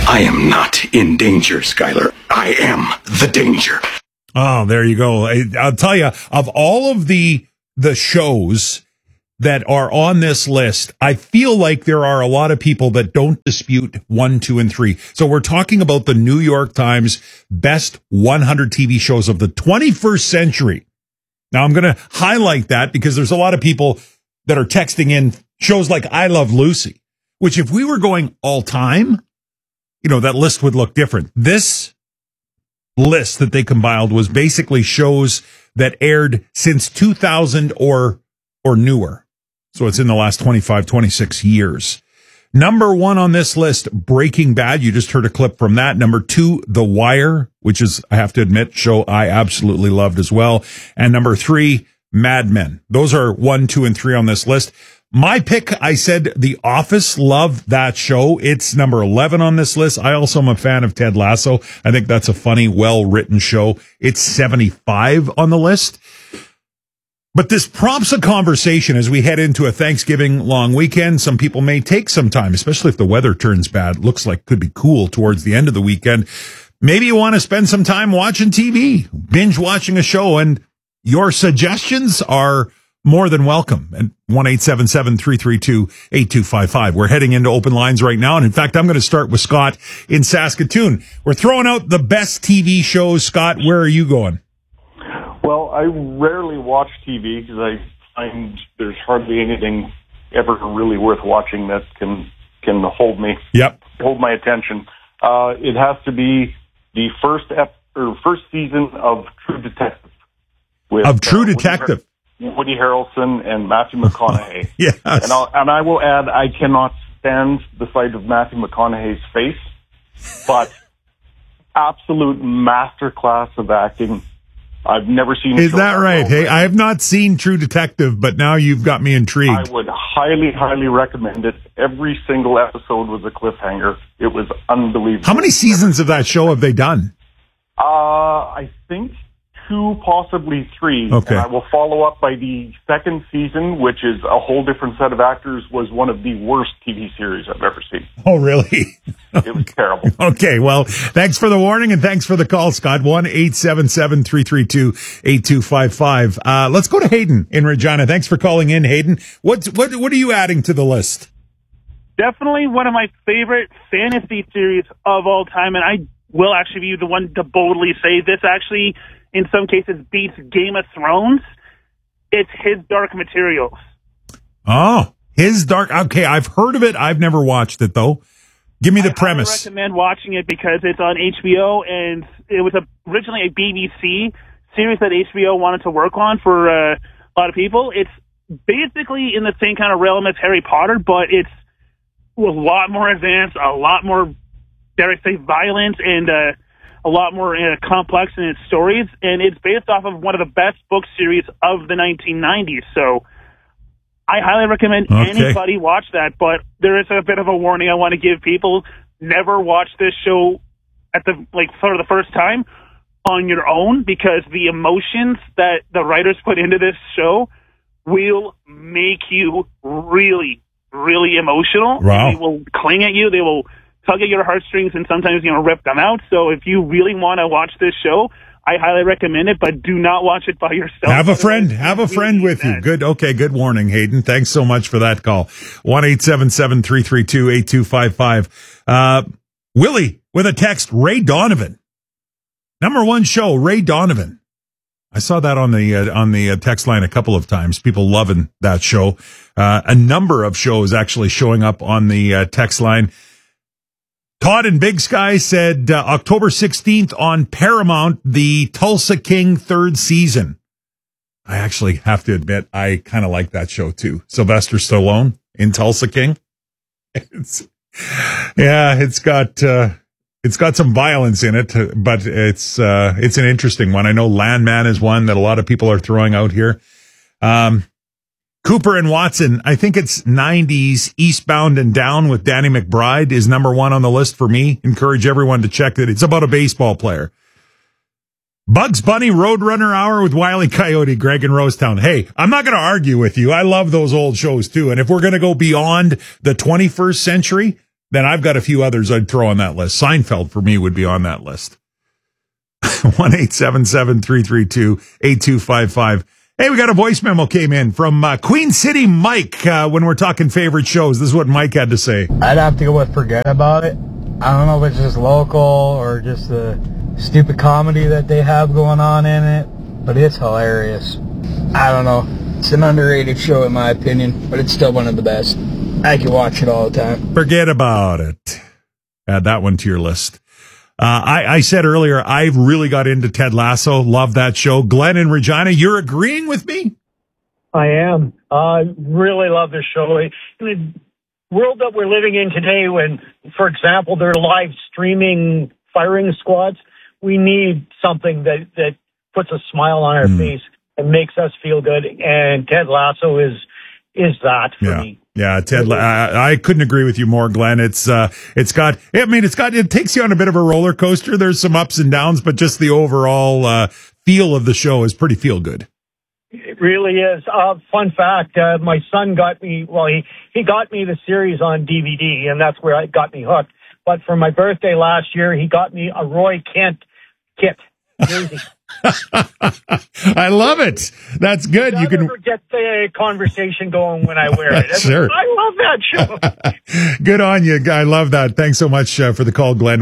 I am not in danger, Skyler. I am the danger. Oh, there you go. I'll tell you, of all of the shows that are on this list, I feel like there are a lot of people that don't dispute 1, 2, and 3. So we're talking about the New York Times best 100 TV shows of the 21st century. Now, I'm going to highlight that because there's a lot of people that are texting in shows like I Love Lucy, which if we were going all time, that list would look different. This list that they compiled was basically shows that aired since 2000 or newer. So it's in the last 25, 26 years. Number 1 on this list, Breaking Bad. You just heard a clip from that. Number 2, The Wire, which is, I have to admit, show I absolutely loved as well. And number 3, Mad Men. Those are 1, 2, and 3 on this list. My pick, I said The Office. Love that show. It's number 11 on this list. I also am a fan of Ted Lasso. I think that's a funny, well-written show. It's 75 on the list. But this prompts a conversation as we head into a Thanksgiving long weekend. Some people may take some time, especially if the weather turns bad. Looks like it could be cool towards the end of the weekend. Maybe you want to spend some time watching TV, binge watching a show, and your suggestions are more than welcome. And 1-877-332-8255. We're heading into open lines right now. And in fact, I'm going to start with Scott in Saskatoon. We're throwing out the best TV shows. Scott, where are you going? Well, I rarely watch TV because I find there's hardly anything ever really worth watching that can hold me. Yep. Hold my attention. It has to be the first season of True Detective. True Detective. Woody Harrelson and Matthew McConaughey. Yes. And I will add, I cannot stand the sight of Matthew McConaughey's face, but absolute masterclass of acting. I've never seen. Is that right? Hey, I have not seen True Detective, but now you've got me intrigued. I would highly, highly recommend it. Every single episode was a cliffhanger. It was unbelievable. How many seasons of that show have they done? I think 2, possibly 3. Okay. And I will follow up by the second season, which is a whole different set of actors, was one of the worst TV series I've ever seen. Oh, really? It was terrible. Okay, well, thanks for the warning and thanks for the call, Scott. 1-877-332-8255. Let's go to Hayden in Regina. Thanks for calling in, Hayden. What are you adding to the list? Definitely one of my favorite fantasy series of all time, and I will actually be the one to boldly say this actually, in some cases, beats Game of Thrones. It's His Dark Materials. Oh, His Dark. Okay, I've heard of it. I've never watched it, though. Give me the premise. I recommend watching it because it's on HBO, and it was originally a BBC series that HBO wanted to work on for a lot of people. It's basically in the same kind of realm as Harry Potter, but it's a lot more advanced, a lot more, dare I say, violent, and a lot more complex in its stories, and it's based off of one of the best book series of the 1990s, so I highly recommend anybody watch that, but there is a bit of a warning I want to give people. Never watch this show for the first time on your own, because the emotions that the writers put into this show will make you really, really emotional. Wow. They will cling at you. They will tug at your heartstrings and sometimes, rip them out. So if you really want to watch this show, I highly recommend it, but do not watch it by yourself. Have a friend with you. Good. Okay. Good warning, Hayden. Thanks so much for that call. 1-877-332-8255. Willie with a text, Ray Donovan. Number 1 show, Ray Donovan. I saw that on the text line a couple of times. People loving that show. A number of shows actually showing up on the text line. Todd in Big Sky said October 16th on Paramount, the Tulsa King 3rd season. I actually have to admit, I kind of like that show too. Sylvester Stallone in Tulsa King. It's got some violence in it, but it's an interesting one. I know Landman is one that a lot of people are throwing out here. Cooper and Watson, I think it's 90s Eastbound and Down with Danny McBride is number 1 on the list for me. Encourage everyone to check it. It's about a baseball player. Bugs Bunny Roadrunner Hour with Wile E. Coyote, Greg in Rosetown. Hey, I'm not going to argue with you. I love those old shows too. And if we're going to go beyond the 21st century, then I've got a few others I'd throw on that list. Seinfeld for me would be on that list. 1-877-332-8255. Hey, we got a voice memo came in from Queen City Mike when we're talking favorite shows. This is what Mike had to say. I'd have to go with Forget About It. I don't know if it's just local or just the stupid comedy that they have going on in it, but it's hilarious. I don't know. It's an underrated show in my opinion, but it's still one of the best. I can watch it all the time. Forget About It. Add that one to your list. I said earlier, I really got into Ted Lasso. Love that show. Glenn and Regina, you're agreeing with me? I am. I really love this show. In the world that we're living in today, when, for example, they're live streaming firing squads, we need something that puts a smile on our face and makes us feel good. And Ted Lasso is that for me. Yeah, Ted, I couldn't agree with you more, Glenn. It takes you on a bit of a roller coaster. There's some ups and downs, but just the overall feel of the show is pretty feel good. It really is. Fun fact, my son got me, he got me the series on DVD, and that's where it got me hooked. But for my birthday last year, he got me a Roy Kent kit. I love it. That's good. You can get the conversation going when I wear it. Sure. I love that show. Good on you. I love that. Thanks so much for the call, Glenn.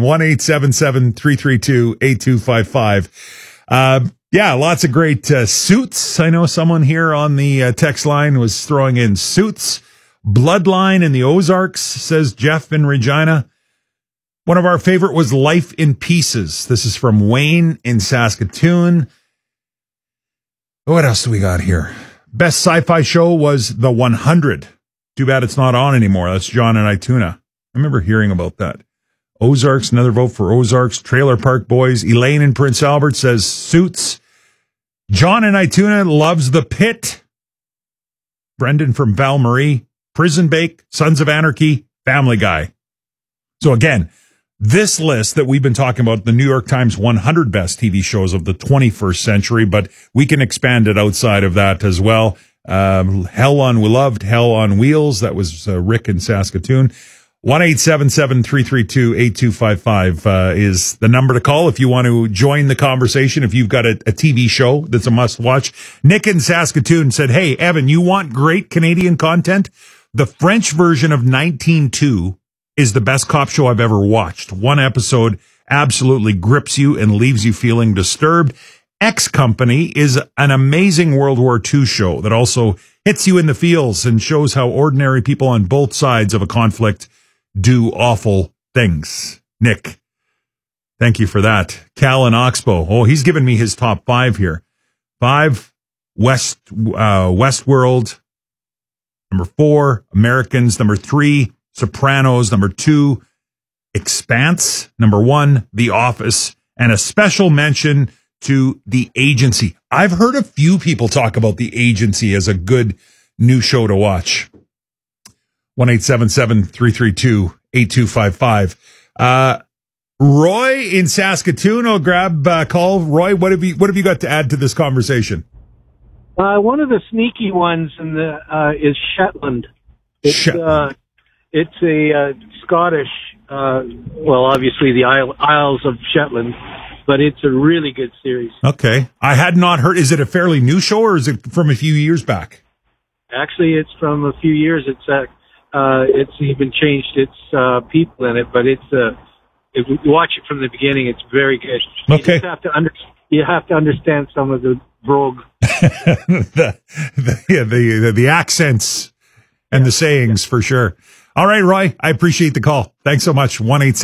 1-877-332-8255. Yeah, lots of great Suits. I know someone here on the text line was throwing in Suits. Bloodline in the Ozarks, says Jeff in Regina. One of our favorite was Life in Pieces. This is from Wayne in Saskatoon. What else do we got here? Best sci-fi show was The 100. Too bad it's not on anymore. That's John and Ituna. I remember hearing about that. Ozarks, another vote for Ozarks. Trailer Park Boys. Elaine in Prince Albert says Suits. John and Ituna loves The Pit. Brendan from Val Marie. Prison Break. Sons of Anarchy. Family Guy. So again, this list that we've been talking about, the New York Times 100 best TV shows of the 21st century, but we can expand it outside of that as well. We loved Hell on Wheels. That was Rick in Saskatoon. 1-877-332-8255 is the number to call if you want to join the conversation. If you've got a TV show that's a must watch. Nick in Saskatoon said, hey, Evan, you want great Canadian content? The French version of 19-2 is the best cop show I've ever watched. One episode absolutely grips you and leaves you feeling disturbed. X Company is an amazing World War II show that also hits you in the feels and shows how ordinary people on both sides of a conflict do awful things. Nick, thank you for that. Cal and Oxbow. Oh, he's given me his top 5 here. 5, Westworld. Number 4, Americans. Number 3, Sopranos. Number 2, Expanse. Number 1, The Office. And a special mention to The Agency. I've heard a few people talk about The Agency as a good new show to watch. 1-877-332-8255. Roy in Saskatoon, I'll grab call. Roy, what have you got to add to this conversation? One of the sneaky ones is Shetland. It's a Scottish, obviously the Isles of Shetland, but it's a really good series. Okay. I had not heard. Is it a fairly new show or is it from a few years back? Actually, it's from a few years. It's even changed its people in it, but if you watch it from the beginning, it's very good. Okay. You have to understand some of the brogue. the accents and the sayings for sure. All right, Roy, I appreciate the call. Thanks so much.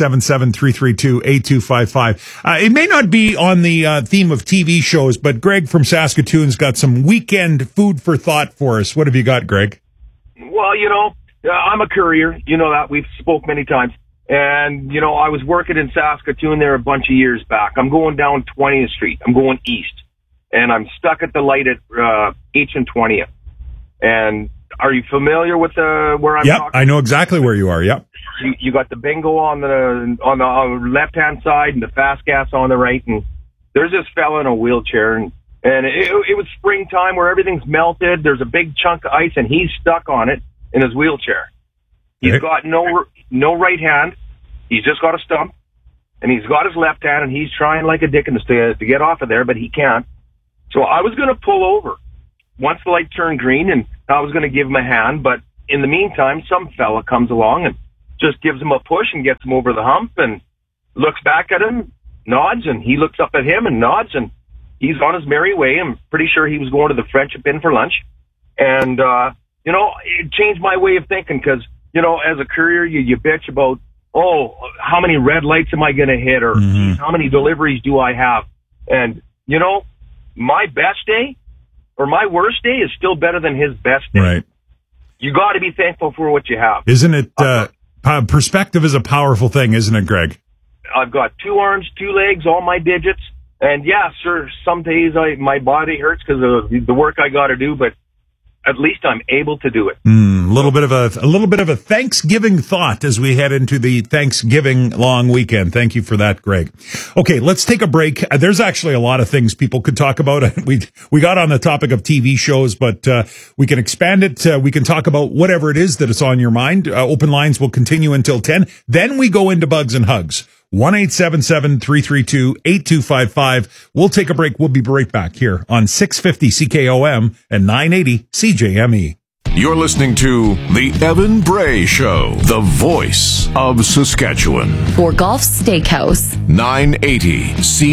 1-877-332-8255. It may not be on the theme of TV shows, but Greg from Saskatoon's got some weekend food for thought for us. What have you got, Greg? Well, I'm a courier. You know that. We've spoke many times. And, I was working in Saskatoon there a bunch of years back. I'm going down 20th Street. I'm going east. And I'm stuck at the light at H and 20th. And are you familiar with where I'm talking? I know exactly where you are. Yep. You got the bingo on the left-hand side and the fast gas on the right. And there's this fella in a wheelchair. And it was springtime where everything's melted. There's a big chunk of ice, and he's stuck on it in his wheelchair. He's got no no right hand. He's just got a stump, and he's got his left hand, and he's trying like a dickens to get off of there, but he can't. So I was going to pull over once the light turned green, and I was going to give him a hand, but in the meantime, some fella comes along and just gives him a push and gets him over the hump and looks back at him, nods, and he looks up at him and nods, and he's on his merry way. I'm pretty sure he was going to the Friendship Inn for lunch. And, it changed my way of thinking because, as a courier, you bitch about, how many red lights am I going to hit? Or how many deliveries do I have? And, my best day or my worst day is still better than his best day. Right. You got to be thankful for what you have. Isn't it, perspective is a powerful thing, isn't it, Greg? I've got 2 arms, 2 legs, all my digits. And yeah, sir, some days my body hurts because of the work I got to do, but at least I'm able to do it. A little bit of a Thanksgiving thought as we head into the Thanksgiving long weekend. Thank you for that, Greg. Okay, let's take a break. There's actually a lot of things people could talk about. We got on the topic of TV shows, but we can expand it. We can talk about whatever it is that is on your mind. Open lines will continue until 10. Then we go into Bugs and Hugs. 1-877-332-8255. We'll take a break. We'll be right back here on 650 CKOM and 980 CJME. You're listening to The Evan Bray Show, the voice of Saskatchewan. For Golf Steakhouse. 980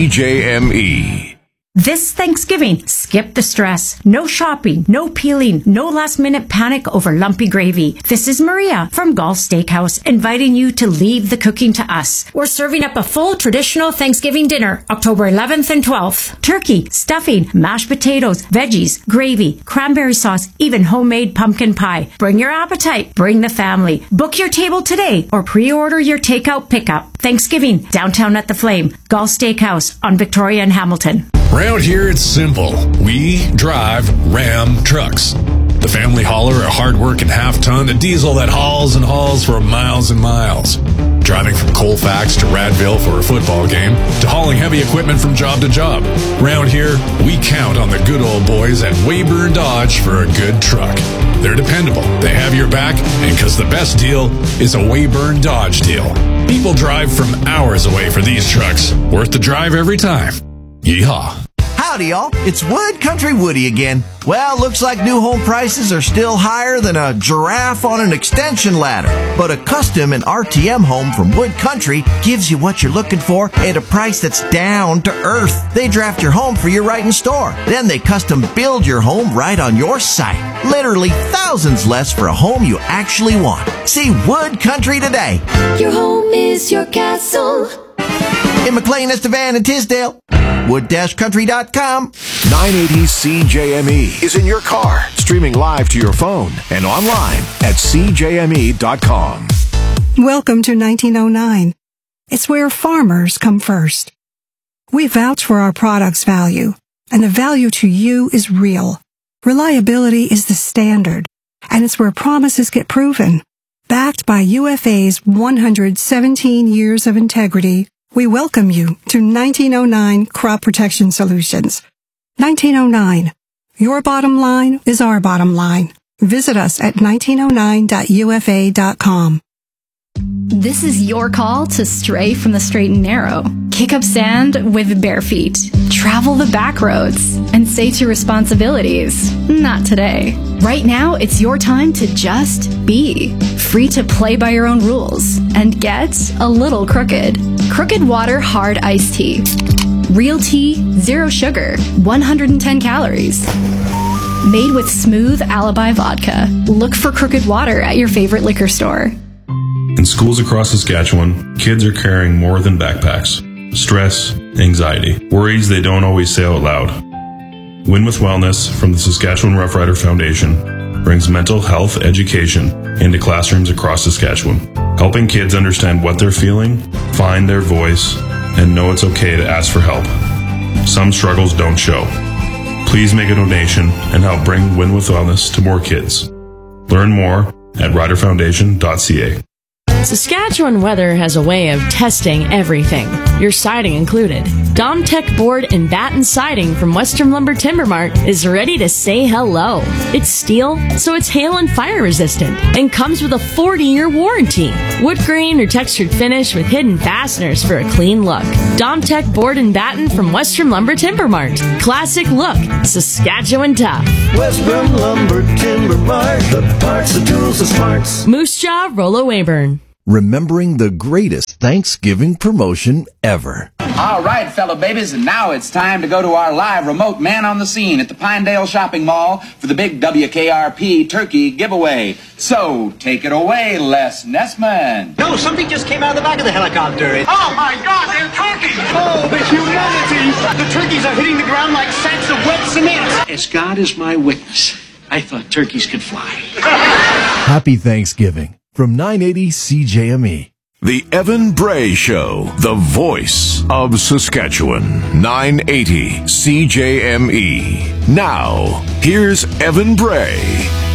CJME. This Thanksgiving, skip the stress. No shopping, no peeling, no last-minute panic over lumpy gravy. This is Maria from Golf Steakhouse, inviting you to leave the cooking to us. We're serving up a full traditional Thanksgiving dinner, October 11th and 12th. Turkey, stuffing, mashed potatoes, veggies, gravy, cranberry sauce, even homemade pumpkin pie. Bring your appetite, bring the family. Book your table today or pre-order your takeout pickup. Thanksgiving, downtown at the Flame. Golf Steakhouse on Victoria and Hamilton. Around here, it's simple. We drive Ram trucks. The family hauler, a hard-working half-ton, a diesel that hauls and hauls for miles and miles. Driving from Colfax to Radville for a football game, to hauling heavy equipment from job to job. Around here, we count on the good old boys at Weyburn Dodge for a good truck. They're dependable, they have your back, and because the best deal is a Weyburn Dodge deal. People drive from hours away for these trucks. Worth the drive every time. Yeehaw. Howdy, y'all. It's Wood Country Woody again. Well, looks like new home prices are still higher than a giraffe on an extension ladder. But a custom and RTM home from Wood Country gives you what you're looking for at a price that's down to earth. They draft your home for you right in store. Then they custom build your home right on your site. Literally thousands less for a home you actually want. See Wood Country today. Your home is your castle. In McLean, Estevan, and Tisdale. Wood-country.com. 980 CJME is in your car, streaming live to your phone and online at CJME.com. Welcome to 1909. It's where farmers come first. We vouch for our product's value, and the value to you is real. Reliability is the standard, and it's where promises get proven. Backed by UFA's 117 years of integrity, we welcome you to 1909 Crop Protection Solutions. 1909. Your bottom line is our bottom line. Visit us at 1909.ufa.com. This is your call to stray from the straight and narrow. Kick up sand with bare feet. Travel the back roads and say to responsibilities, not today. Right now, it's your time to just be. Free to play by your own rules and get a little crooked. Crooked Water Hard Iced Tea. Real tea, 0 sugar, 110 calories. Made with smooth Alibi vodka. Look for Crooked Water at your favorite liquor store. In schools across Saskatchewan, kids are carrying more than backpacks. Stress, anxiety, worries they don't always say out loud. Win with Wellness from the Saskatchewan Rough Rider Foundation brings mental health education into classrooms across Saskatchewan, helping kids understand what they're feeling, find their voice, and know it's okay to ask for help. Some struggles don't show. Please make a donation and help bring Win with Wellness to more kids. Learn more at riderfoundation.ca. Saskatchewan weather has a way of testing everything, your siding included. Domtech Board and Batten Siding from Western Lumber Timber Mart is ready to say hello. It's steel, so it's hail and fire resistant, and comes with a 40-year warranty. Wood grain or textured finish with hidden fasteners for a clean look. Domtech Board and Batten from Western Lumber Timber Mart. Classic look, Saskatchewan tough. Western Lumber Timber Mart, the parts, the tools, the smarts. Moose Jaw, Rollo Weyburn. Remembering the greatest Thanksgiving promotion ever. All right, fellow babies, and now it's time to go to our live remote man on the scene at the Pinedale Shopping Mall for the big WKRP turkey giveaway. So, take it away, Les Nessman. No, something just came out of the back of the helicopter. Oh my God, they're turkeys! Oh, the humanity! The turkeys are hitting the ground like sacks of wet cement. As God is my witness, I thought turkeys could fly. Happy Thanksgiving from 980 CJME. The Evan Bray Show, the voice of Saskatchewan, 980 CJME. Now, here's Evan Bray.